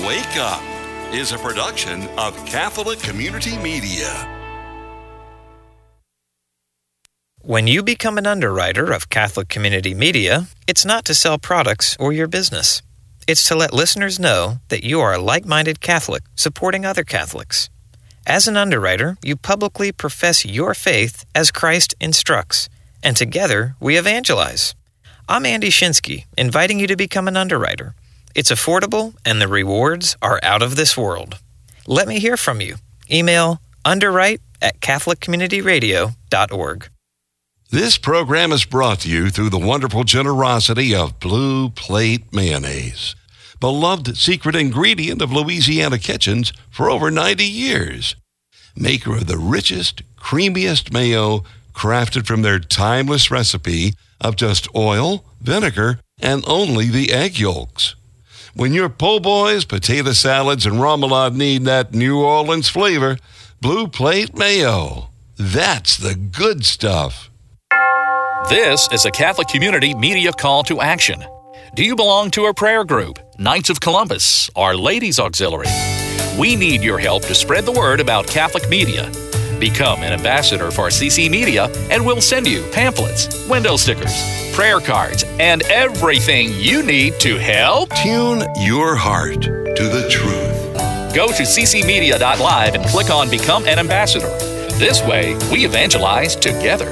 Wake Up is a production of Catholic Community Media. When you become an underwriter of Catholic Community Media, it's not to sell products or your business. It's to let listeners know that you are a like-minded Catholic supporting other Catholics. As an underwriter, you publicly profess your faith as Christ instructs, and together we evangelize. I'm Andy Shinsky, inviting you to become an underwriter. It's affordable, and the rewards are out of this world. Let me hear from you. Email underwrite@catholiccommunityradio.org. This program is brought to you through the wonderful generosity of Blue Plate Mayonnaise, beloved secret ingredient of Louisiana kitchens for over 90 years. Maker of the richest, creamiest mayo crafted from their timeless recipe of just oil, vinegar, and only the egg yolks. When your po' boys, potato salads, and remoulade need that New Orleans flavor, Blue Plate Mayo. That's the good stuff. This is a Catholic Community Media call to action. Do you belong to a prayer group, Knights of Columbus, or Ladies Auxiliary? We need your help to spread the word about Catholic media. Become an ambassador for CC Media, and we'll send you pamphlets, window stickers, prayer cards, and everything you need to help. Tune your heart to the truth. Go to ccmedia.live and click on Become an Ambassador. This way, we evangelize together.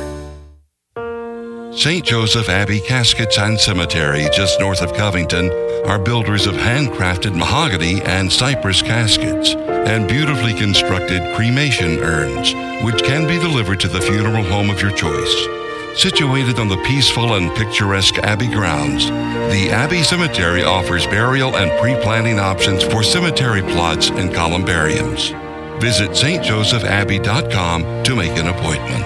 St. Joseph Abbey Caskets and Cemetery, just north of Covington, are builders of handcrafted mahogany and cypress caskets and beautifully constructed cremation urns, which can be delivered to the funeral home of your choice. Situated on the peaceful and picturesque Abbey grounds, the Abbey Cemetery offers burial and pre-planning options for cemetery plots and columbariums. Visit stjosephabbey.com to make an appointment.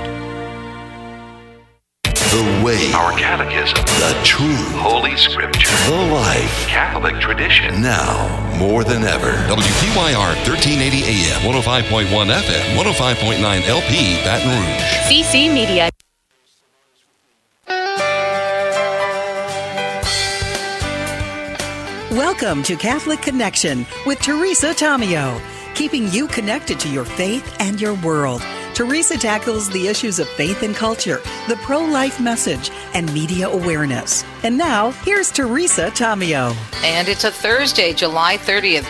The way, our catechism, the truth, Holy Scripture, the life, Catholic tradition. Now, more than ever. WPYR 1380 AM, 105.1 FM, 105.9 LP, Baton Rouge. CC Media. Welcome to Catholic Connection with Teresa Tomeo, keeping you connected to your faith and your world. Teresa tackles the issues of faith and culture, the pro-life message, and media awareness. And now, here's Teresa Tomeo. And it's a Thursday, July 30th,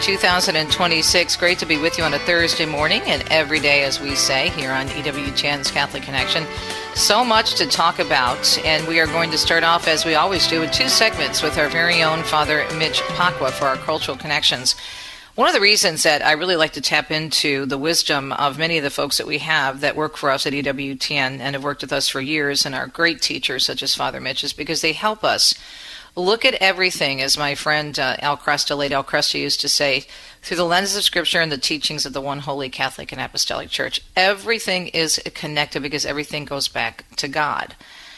2026. Great to be with you on a Thursday morning and every day, as we say, here on EWTN's Catholic Connection. So much to talk about, and we are going to start off, as we always do, with two segments with our very own Father Mitch Pacwa for our Cultural Connections. One of the reasons that I really like to tap into the wisdom of many of the folks that we have that work for us at EWTN and have worked with us for years and are great teachers such as Father Mitch is because they help us look at everything, as my friend late Al Cresta used to say, through the lens of Scripture and the teachings of the one holy Catholic and Apostolic Church. Everything is connected because everything goes back to God.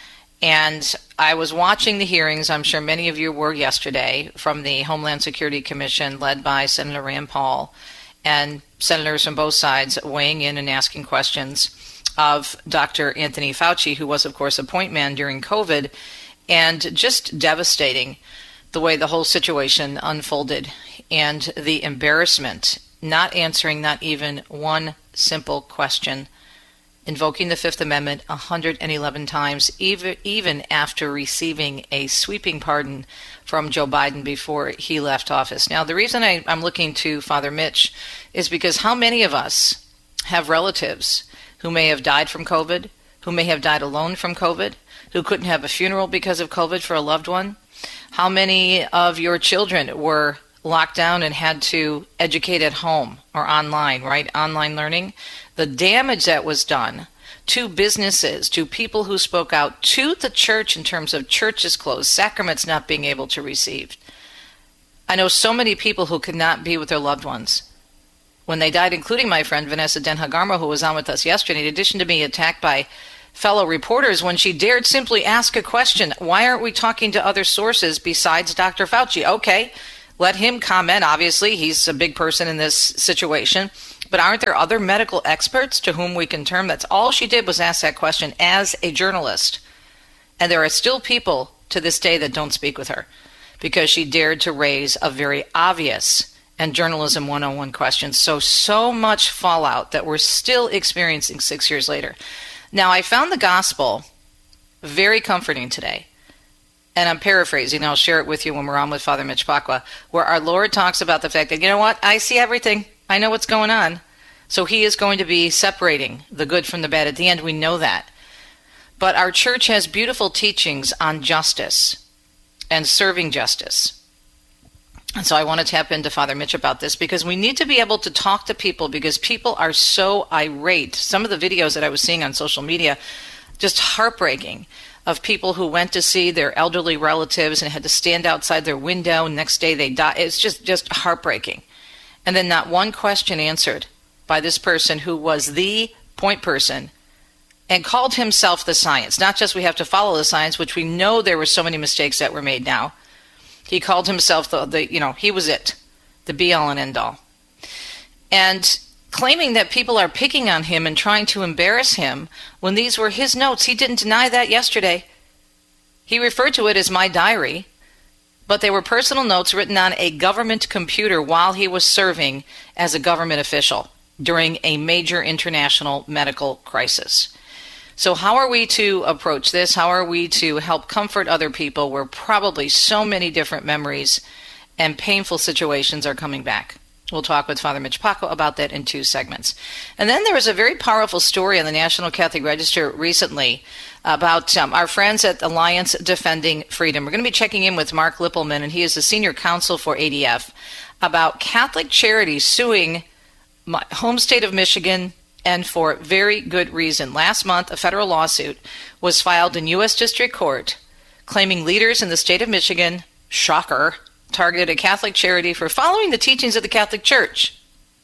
And I was watching the hearings, I'm sure many of you were yesterday, from the Homeland Security Commission led by Senator Rand Paul and senators from both sides weighing in and asking questions of Dr. Anthony Fauci, who was, of course, a point man during COVID, and just devastating the way the whole situation unfolded and the embarrassment, not answering not even one simple question, invoking the Fifth Amendment 111 times, even after receiving a sweeping pardon from Joe Biden before he left office. Now, the reason I'm looking to Father Mitch is because how many of us have relatives who may have died from COVID, who may have died alone from COVID, who couldn't have a funeral because of COVID for a loved one? How many of your children were locked down and had to educate at home or online, right? Online learning. The damage that was done to businesses, to people who spoke out, to the church in terms of churches closed, sacraments not being able to receive. I know so many people who could not be with their loved ones when they died, including my friend Vanessa Denhagarmo, who was on with us yesterday, in addition to being attacked by fellow reporters when she dared simply ask a question. Why aren't we talking to other sources besides Dr. Fauci? Okay, let him comment. Obviously, he's a big person in this situation. But aren't there other medical experts to whom we can turn? That's all she did was ask that question as a journalist. And there are still people to this day that don't speak with her because she dared to raise a very obvious and Journalism 101 questions. So much fallout that we're still experiencing 6 years later. Now, I found the gospel very comforting today. And I'm paraphrasing. I'll share it with you when we're on with Father Mitch Pacwa, where our Lord talks about the fact that, you know what? I see everything. I know what's going on. So he is going to be separating the good from the bad. At the end, we know that. But our church has beautiful teachings on justice and serving justice. And so I want to tap into Father Mitch about this because we need to be able to talk to people because people are so irate. Some of the videos that I was seeing on social media, just heartbreaking, of people who went to see their elderly relatives and had to stand outside their window. Next day they died. It's just heartbreaking. And then not one question answered by this person who was the point person and called himself the science. Not just we have to follow the science, which we know there were so many mistakes that were made now. He called himself he was it, the be-all and end-all. And claiming that people are picking on him and trying to embarrass him when these were his notes. He didn't deny that yesterday. He referred to it as my diary, but they were personal notes written on a government computer while he was serving as a government official during a major international medical crisis. So how are we to approach this? How are we to help comfort other people where probably so many different memories and painful situations are coming back? We'll talk with Father Mitch Pacwa about that in 2 segments. And then there was a very powerful story on the National Catholic Register recently about our friends at Alliance Defending Freedom. We're going to be checking in with Mark Lippelman, and he is the senior counsel for ADF, about Catholic charities suing my home state of Michigan, and for very good reason. Last month, a federal lawsuit was filed in U.S. District Court claiming leaders in the state of Michigan, shocker, targeted a Catholic charity for following the teachings of the Catholic Church.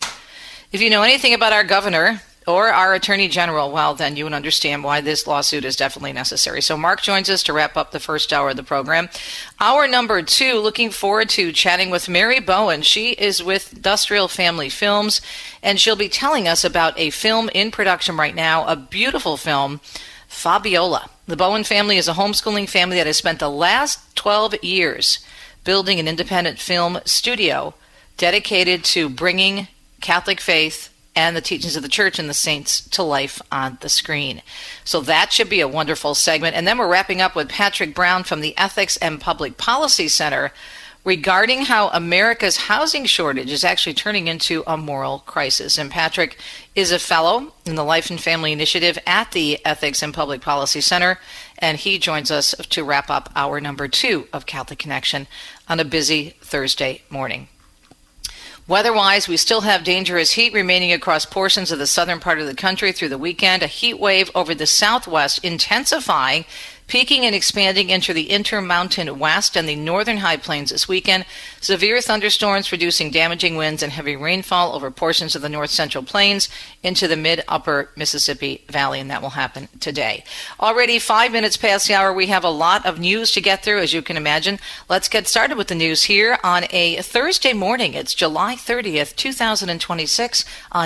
If you know anything about our governor or our attorney general, well, then you would understand why this lawsuit is definitely necessary. So Mark joins us to wrap up the first hour of the program. Hour number 2, looking forward to chatting with Mary Bowen. She is with Industrial Family Films, and she'll be telling us about a film in production right now, a beautiful film, Fabiola. The Bowen family is a homeschooling family that has spent the last 12 years building an independent film studio dedicated to bringing Catholic faith and the teachings of the church and the saints to life on the screen. So that should be a wonderful segment. And then we're wrapping up with Patrick Brown from the Ethics and Public Policy Center regarding how America's housing shortage is actually turning into a moral crisis. And Patrick is a fellow in the Life and Family Initiative at the Ethics and Public Policy Center, and he joins us to wrap up hour number 2 of Catholic Connection on a busy Thursday morning. Weather-wise, we still have dangerous heat remaining across portions of the southern part of the country through the weekend. A heat wave over the southwest intensifying, peaking and expanding into the intermountain west and the northern high plains this weekend. Severe thunderstorms producing damaging winds and heavy rainfall over portions of the north central plains into the mid-upper Mississippi Valley, and that will happen today. Already 5 minutes past the hour, we have a lot of news to get through, as you can imagine. Let's get started with the news here on a Thursday morning. It's July 30th, 2026 on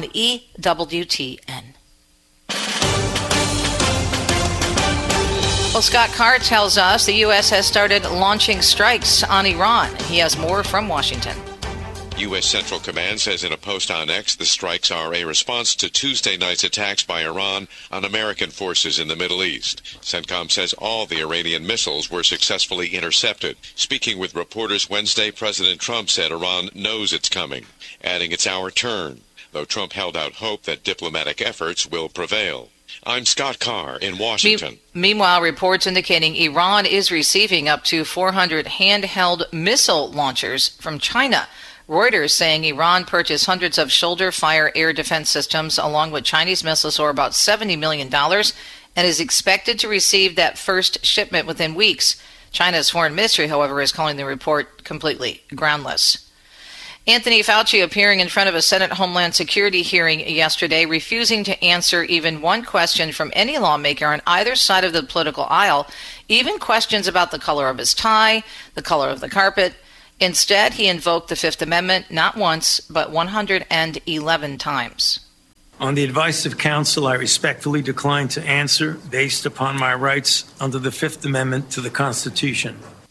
EWTN. Well, Scott Carr tells us the U.S. has started launching strikes on Iran. He has more from Washington. U.S. Central Command says in a post on X the strikes are a response to Tuesday night's attacks by Iran on American forces in the Middle East. CENTCOM says all the Iranian missiles were successfully intercepted. Speaking with reporters Wednesday, President Trump said Iran knows it's coming, adding it's our turn, though Trump held out hope that diplomatic efforts will prevail. I'm Scott Carr in Washington. Meanwhile, reports indicating Iran is receiving up to 400 handheld missile launchers from China. Reuters saying Iran purchased hundreds of shoulder-fire air defense systems along with Chinese missiles for about $70 million and is expected to receive that first shipment within weeks. China's foreign ministry, however, is calling the report completely groundless. Anthony Fauci appearing in front of a Senate Homeland Security hearing yesterday, refusing to answer even one question from any lawmaker on either side of the political aisle, even questions about the color of his tie, the color of the carpet. Instead, he invoked the Fifth Amendment not once, but 111 times. On the advice of counsel, I respectfully decline to answer based upon my rights under the Fifth Amendment to the Constitution.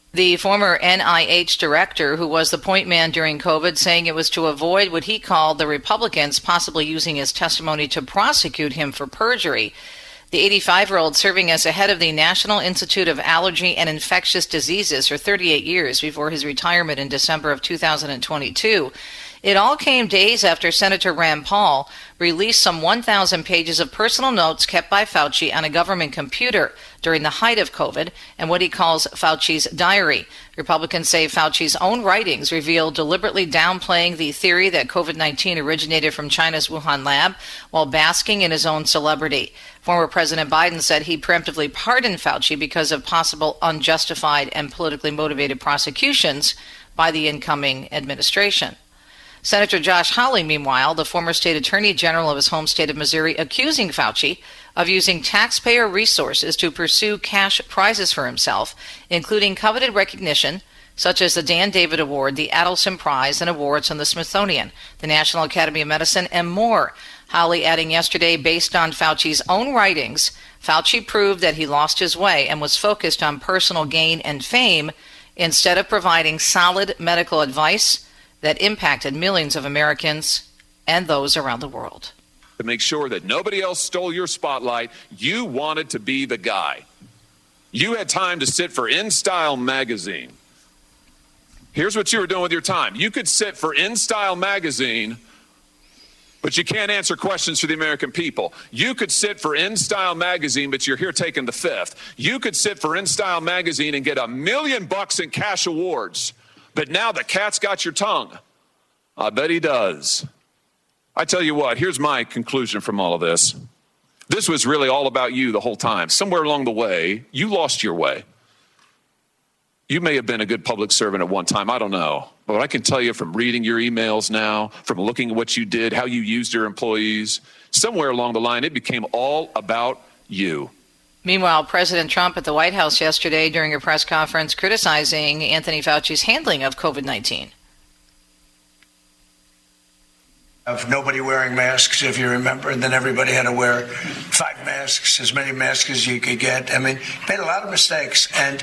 The former NIH director, who was the point man during COVID, saying it was to avoid what he called the Republicans possibly using his testimony to prosecute him for perjury. The 85-year-old serving as the head of the National Institute of Allergy and Infectious Diseases for 38 years before his retirement in December of 2022. It all came days after Senator Rand Paul released some 1,000 pages of personal notes kept by Fauci on a government computer during the height of COVID and what he calls Fauci's diary. Republicans say Fauci's own writings reveal deliberately downplaying the theory that COVID-19 originated from China's Wuhan lab while basking in his own celebrity. Former President Biden said he preemptively pardoned Fauci because of possible unjustified and politically motivated prosecutions by the incoming administration. Senator Josh Hawley, meanwhile, the former state attorney general of his home state of Missouri, accusing Fauci of using taxpayer resources to pursue cash prizes for himself, including coveted recognition such as the Dan David Award, the Adelson Prize, and awards from the Smithsonian, the National Academy of Medicine, and more. Hawley adding yesterday, based on Fauci's own writings, Fauci proved that he lost his way and was focused on personal gain and fame instead of providing solid medical advice that impacted millions of Americans and those around the world. To make sure that nobody else stole your spotlight, you wanted to be the guy. You had time to sit for InStyle magazine. Here's what you were doing with your time. You could sit for InStyle magazine, but you can't answer questions for the American people. You could sit for InStyle magazine, but you're here taking the fifth. You could sit for InStyle magazine and get $1 million in cash awards. But now the cat's got your tongue. I bet he does. I tell you what, here's my conclusion from all of this. This was really all about you the whole time. Somewhere along the way, you lost your way. You may have been a good public servant at one time, I don't know. But I can tell you from reading your emails now, from looking at what you did, how you used your employees, somewhere along the line, it became all about you. Meanwhile, President Trump at the White House yesterday during a press conference criticizing Anthony Fauci's handling of COVID-19. Of nobody wearing masks, if you remember, and then everybody had to wear 5 masks, as many masks as you could get. I mean, he made a lot of mistakes, and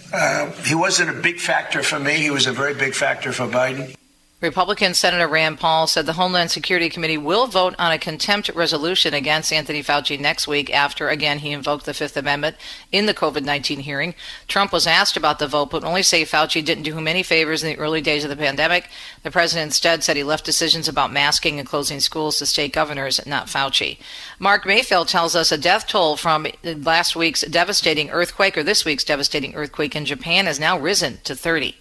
he wasn't a big factor for me. He was a very big factor for Biden. Republican Senator Rand Paul said the Homeland Security Committee will vote on a contempt resolution against Anthony Fauci next week after, again, he invoked the Fifth Amendment in the COVID-19 hearing. Trump was asked about the vote, but only say Fauci didn't do him any favors in the early days of the pandemic. The president instead said he left decisions about masking and closing schools to state governors, not Fauci. Mark Mayfield tells us a death toll from last week's devastating earthquake, or this week's devastating earthquake in Japan, has now risen to 30.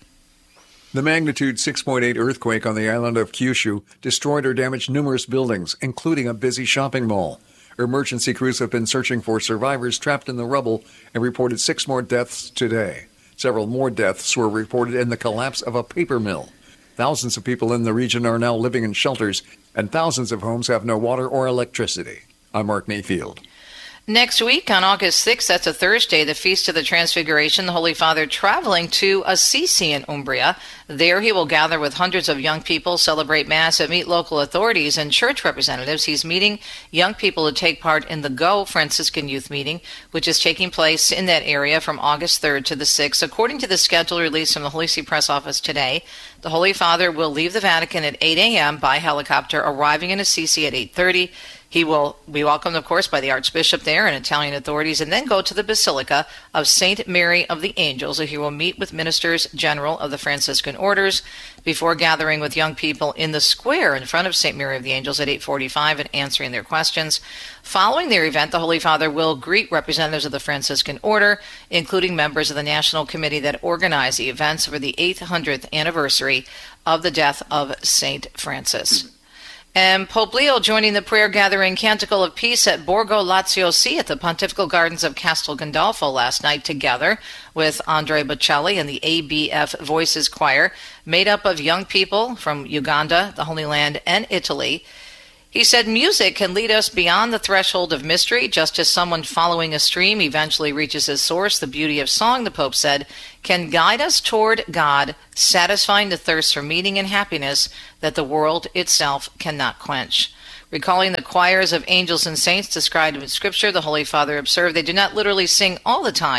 The magnitude 6.8 earthquake on the island of Kyushu destroyed or damaged numerous buildings, including a busy shopping mall. Emergency crews have been searching for survivors trapped in the rubble and reported 6 more deaths today. Several more deaths were reported in the collapse of a paper mill. Thousands of people in the region are now living in shelters, and thousands of homes have no water or electricity. I'm Mark Mayfield. Next week, on August 6th, that's a Thursday, the Feast of the Transfiguration, the Holy Father traveling to Assisi in Umbria. There he will gather with hundreds of young people, celebrate Mass, and meet local authorities and church representatives. He's meeting young people to take part in the Go Franciscan Youth Meeting, which is taking place in that area from August 3rd to the 6th. According to the schedule released from the Holy See Press Office today, the Holy Father will leave the Vatican at 8 a.m. by helicopter, arriving in Assisi at 8:30. He will be welcomed, of course, by the Archbishop there and Italian authorities, and then go to the Basilica of St. Mary of the Angels, where he will meet with ministers general of the Franciscan orders before gathering with young people in the square in front of St. Mary of the Angels at 8:45 and answering their questions. Following their event, the Holy Father will greet representatives of the Franciscan order, including members of the national committee that organized the events for the 800th anniversary of the death of St. Francis. And Pope Leo joining the prayer gathering Canticle of Peace at Borgo Lazio C at the Pontifical Gardens of Castel Gandolfo last night, together with Andre Bocelli and the ABF Voices Choir, made up of young people from Uganda, the Holy Land, and Italy. He said music can lead us beyond the threshold of mystery, just as someone following a stream eventually reaches his source. The beauty of song, the Pope said, can guide us toward God, satisfying the thirst for meaning and happiness that the world itself cannot quench. Recalling the choirs of angels and saints described in Scripture, the Holy Father observed they do not literally sing all the time.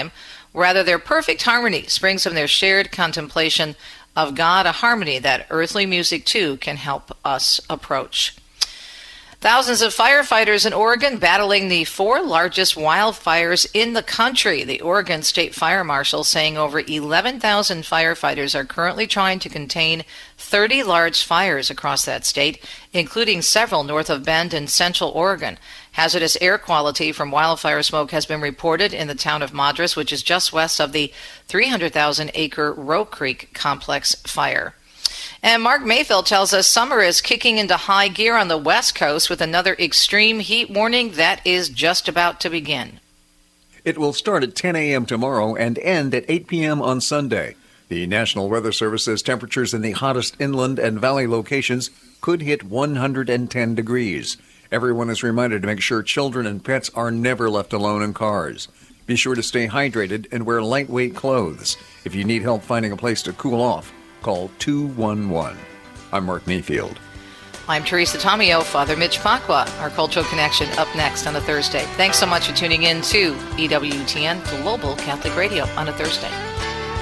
Rather, their perfect harmony springs from their shared contemplation of God, a harmony that earthly music too can help us approach. Thousands of firefighters in Oregon battling the 4 largest wildfires in the country. The Oregon State Fire Marshal saying over 11,000 firefighters are currently trying to contain 30 large fires across that state, including several north of Bend in central Oregon. Hazardous air quality from wildfire smoke has been reported in the town of Madras, which is just west of the 300,000-acre Roe Creek Complex fire. And Mark Mayfield tells us summer is kicking into high gear on the West Coast with another extreme heat warning that is just about to begin. It will start at 10 a.m. tomorrow and end at 8 p.m. on Sunday. The National Weather Service says temperatures in the hottest inland and valley locations could hit 110 degrees. Everyone is reminded to make sure children and pets are never left alone in cars. Be sure to stay hydrated and wear lightweight clothes. If you need help finding a place to cool off, call 211. I'm Mark Mayfield. I'm Teresa Tomeo. Father Mitch Pacwa, our Cultural Connection, up next on a Thursday. Thanks so much for tuning in to EWTN Global Catholic Radio on a Thursday.